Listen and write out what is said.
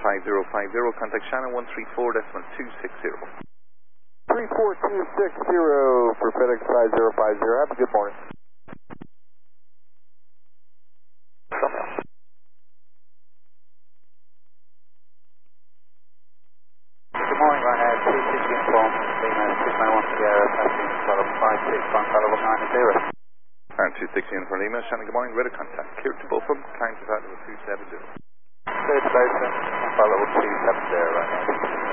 contact Shannon 134.260. 34260 for FedEx 5050. Have a good morning. Good morning, I have 260 informed, Lima 691 Sierra, passing Solo 561, Solo 90. And 260 in for Lima, Shannon, good morning, ready contact. Clear to both of them, climb to that level 270. Clear to both of them, Solo 270 right now.